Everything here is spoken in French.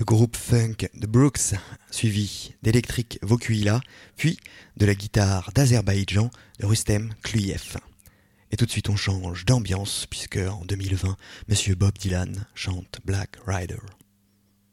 groupe funk de Brooks, suivi d'Electric Vokuila, puis de la guitare d'Azerbaïdjan de Rustem Kluyev. Et tout de suite on change d'ambiance puisque en 2020, Monsieur Bob Dylan chante Black Rider.